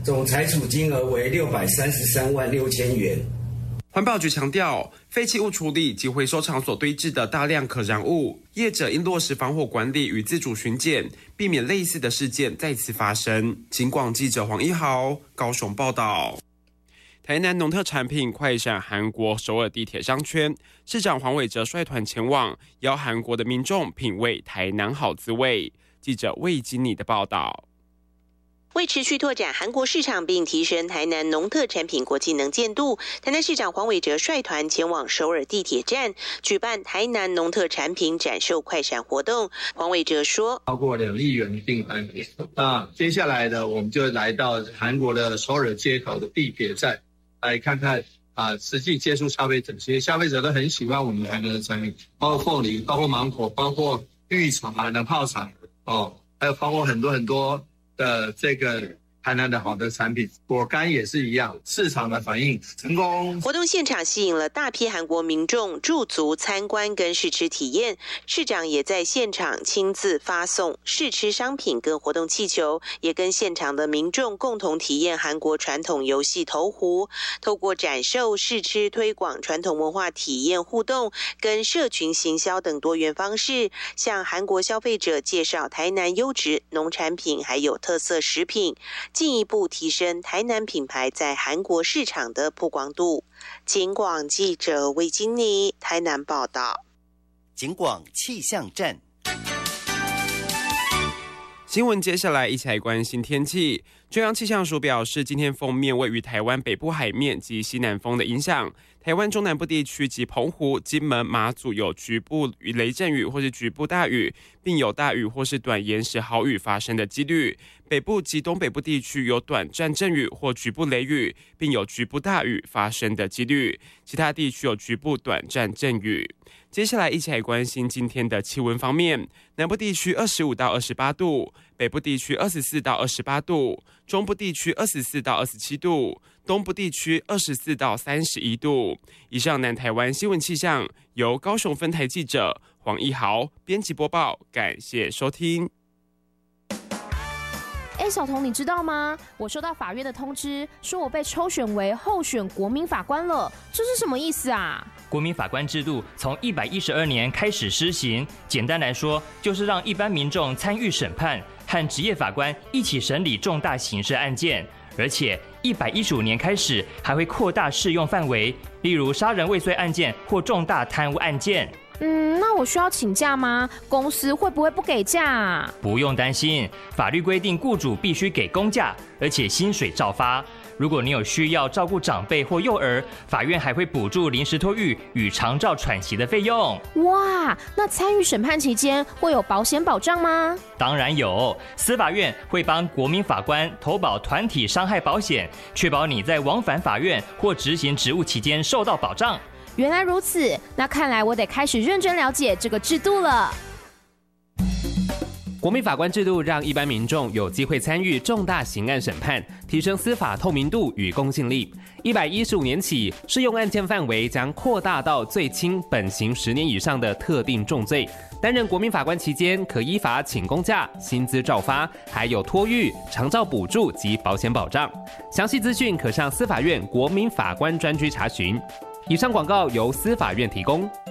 总裁处金额为633万6千元。 环保局强调，废弃物处理及回收场所堆置的大量可燃物，业者应落实防火管理与自主巡检，避免类似的事件再次发生。警广记者黄一豪高雄报道。台南农特产品快闪韩国首尔地铁商圈，市长黄伟哲率团前往，邀韩国的民众品味台南好滋味。记者魏金妮的报道。 为持续拓展韩国市场并提升台南农特产品国际能见度，台南市长黄伟哲率团前往首尔地铁站举办台南农特产品展售快闪活动。黄伟哲说， 超过2亿元订单。那接下来呢，我们就来到韩国的首尔街头的地铁站，来看看实际接触消费者。其实消费者都很喜欢我们台南的产品，包括凤梨，包括芒果，包括绿茶、冷泡茶还有包括很多的这个台南的好的产品，果干也是一样，市场的反应成功。 活动现场吸引了大批韩国民众驻足参观跟试吃体验，市长也在现场亲自发送试吃商品跟活动气球，也跟现场的民众共同体验韩国传统游戏投壶，透过展售、试吃、推广传统文化体验互动跟社群行销等多元方式，向韩国消费者介绍台南优质农产品还有特色食品，进一步提升台南品牌在韩国市场的曝光度。警广记者魏金妮台南报道。 警广气象站。 新闻接下来一起来关心天气。中央气象署表示，今天锋面位于台湾北部海面及西南风的影响，台湾中南部地区及澎湖、金门、马祖有局部雷阵雨或是局部大雨，并有大雨或是短延时豪雨发生的几率。北部及东北部地区有短暂阵雨或局部雷雨，并有局部大雨发生的几率。其他地区有局部短暂阵雨。接下来一起来关心今天的气温方面，南部地区25到28度，北部地区24到28度，中部地区24到27度，东部地区24到31度。以上南台湾新闻气象由高雄分台记者黄一豪编辑播报，感谢收听。 小童，你知道吗？我收到法院的通知，说我被抽选为候选国民法官了，这是什么意思啊？ 国民法官制度从112年开始施行，简单来说，就是让一般民众参与审判，和职业法官一起审理重大刑事案件。而且115年开始还会扩大适用范围，例如杀人未遂案件或重大贪污案件。 那我需要请假吗？公司会不会不给假啊？ 不用担心，法律规定雇主必须给公假，而且薪水照发。如果你有需要照顾长辈或幼儿，法院还会补助临时托育与长照喘息的费用。 哇，那参与审判期间会有保险保障吗？ 当然有，司法院会帮国民法官投保团体伤害保险，确保你在往返法院或执行职务期间受到保障。 原来如此，那看来我得开始认真了解这个制度了。 国民法官制度让一般民众有机会参与重大刑案审判，提升司法透明度与公信力。115年起，适用案件范围将扩大到最轻本刑10年以上的特定重罪。担任国民法官期间，可依法请公假、薪资照发，还有托育、长照补助及保险保障。详细资讯可上司法院国民法官专区查询。以上广告由司法院提供。